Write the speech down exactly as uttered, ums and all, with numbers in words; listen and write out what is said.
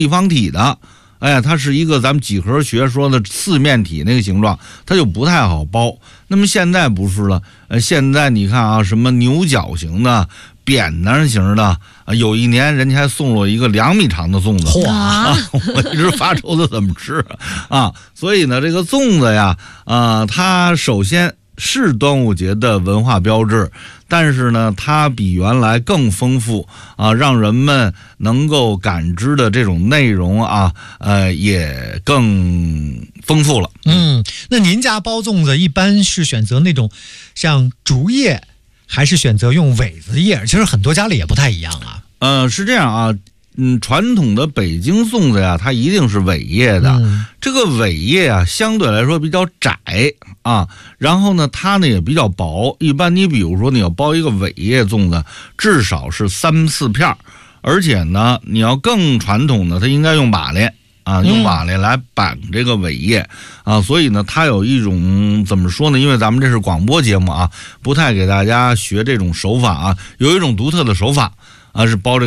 立方体的，哎，它是一个咱们几何学说的四面体那个形状，它就不太好包。那么现在不是了，呃，现在你看啊，什么牛角形的、扁担形的，啊，有一年人家还送了我一个两米长的粽子， 嚯、 啊，我一直发愁的怎么吃啊。所以呢，这个粽子呀，啊、呃，它首先是端午节的文化标志，但是呢，它比原来更丰富啊，让人们能够感知的这种内容啊，呃，也更丰富了。 嗯，那您家包粽子一般是选择那种像竹叶，还是选择用苇子叶？其实很多家里也不太一样啊。 呃，是这样啊。嗯，传统的北京粽子呀，它一定是苇叶的。嗯、这个苇叶啊，相对来说比较窄啊，然后呢，它呢也比较薄。一般你比如说你要包一个苇叶粽子，至少是三四片，而且呢，你要更传统的，它应该用马铃啊，用马铃来绑这个苇叶啊。所以呢，它有一种怎么说呢？因为咱们这是广播节目啊，不太给大家学这种手法啊，有一种独特的手法啊，是包这个。